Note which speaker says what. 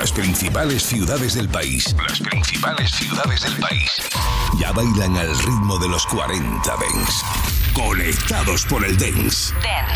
Speaker 1: Las principales ciudades del país. Las principales ciudades del país. Ya bailan al ritmo de los 40 Dance. Conectados por el Dance.